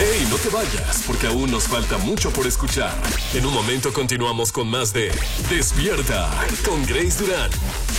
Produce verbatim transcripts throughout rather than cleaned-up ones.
¡Ey, no te vayas! Porque aún nos falta mucho por escuchar. En un momento continuamos con más de Despierta con Grace Durán.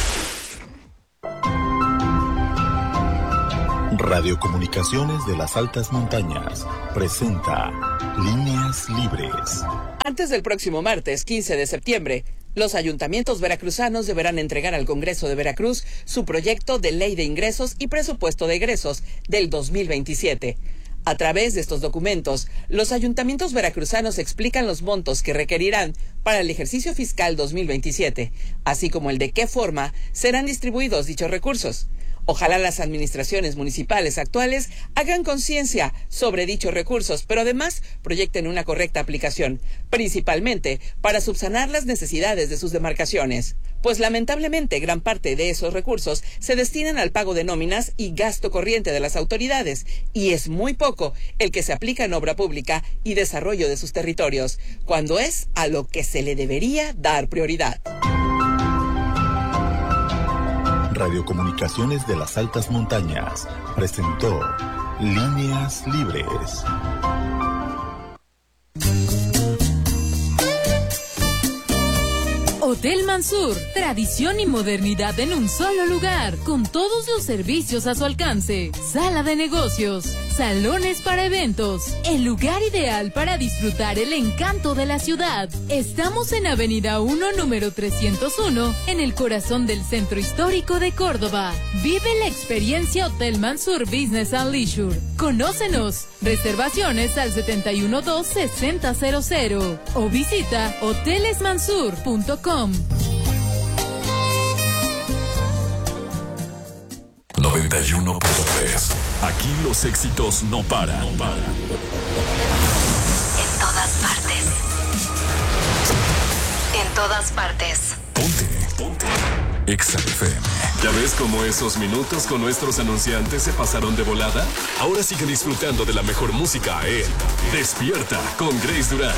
Radiocomunicaciones de las Altas Montañas presenta Líneas Libres. Antes del próximo martes, quince de septiembre, los ayuntamientos veracruzanos deberán entregar al Congreso de Veracruz su proyecto de Ley de Ingresos y Presupuesto de Egresos del dos mil veintisiete. A través de estos documentos, los ayuntamientos veracruzanos explican los montos que requerirán para el ejercicio fiscal dos mil veintisiete, así como el de qué forma serán distribuidos dichos recursos. Ojalá las administraciones municipales actuales hagan conciencia sobre dichos recursos, pero además proyecten una correcta aplicación, principalmente para subsanar las necesidades de sus demarcaciones. Pues lamentablemente gran parte de esos recursos se destinan al pago de nóminas y gasto corriente de las autoridades, y es muy poco el que se aplica en obra pública y desarrollo de sus territorios, cuando es a lo que se le debería dar prioridad. Radiocomunicaciones de las Altas Montañas presentó Líneas Libres. Hotel Mansur, tradición y modernidad en un solo lugar, con todos los servicios a su alcance. Sala de negocios, salones para eventos, el lugar ideal para disfrutar el encanto de la ciudad. Estamos en Avenida uno, número trescientos uno, en el corazón del centro histórico de Córdoba. Vive la experiencia Hotel Mansur Business and Leisure. Conócenos. Reservaciones al setenta y uno dos sesenta cero cero o visita hoteles mansur punto com. noventa y uno punto tres. Aquí los éxitos no paran. No paran. En todas partes. En todas partes. Ponte, ponte. Exa F M. ¿Ya ves cómo esos minutos con nuestros anunciantes se pasaron de volada? Ahora sigue disfrutando de la mejor música en Despierta con Grace Durán.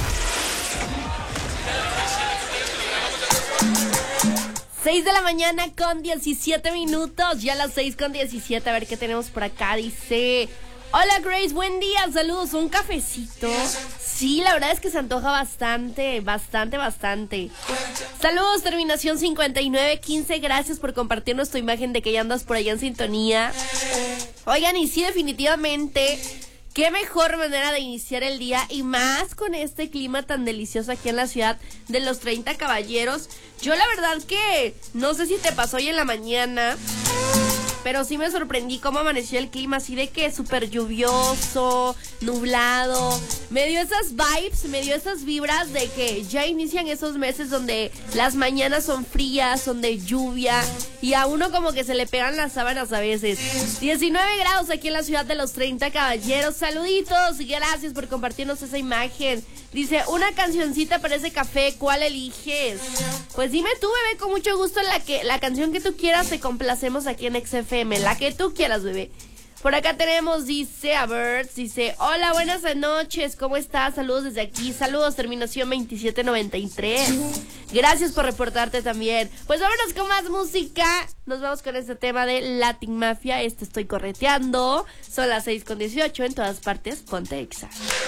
seis de la mañana con diecisiete minutos, ya las seis con diecisiete, a ver qué tenemos por acá. Dice, hola Grace, buen día, saludos, un cafecito. Sí, la verdad es que se antoja bastante, bastante, bastante. Saludos, terminación cincuenta y nueve quince, gracias por compartirnos tu imagen de que ya andas por allá en sintonía. Oigan, y sí, definitivamente, qué mejor manera de iniciar el día, y más con este clima tan delicioso aquí en la ciudad de los treinta Caballeros. Yo la verdad que no sé si te pasó hoy en la mañana, pero sí me sorprendí cómo amaneció el clima, así de que súper lluvioso, nublado. Me dio esas vibes, me dio esas vibras de que ya inician esos meses donde las mañanas son frías, son de lluvia, y a uno como que se le pegan las sábanas a veces. diecinueve grados aquí en la ciudad de los treinta Caballeros. Saluditos, gracias por compartirnos esa imagen. Dice, una cancioncita para ese café, ¿cuál eliges? Pues dime tú, bebé, con mucho gusto la que la canción que tú quieras, te complacemos aquí en X F M, la que tú quieras, bebé. Por acá tenemos, dice, a Birds, dice, hola, buenas noches, ¿cómo estás? Saludos desde aquí, saludos, terminación veintisiete noventa y tres. Gracias por reportarte también. Pues vámonos con más música, nos vamos con este tema de Latin Mafia, este estoy correteando, son las seis con dieciocho, en todas partes, ponte Exa.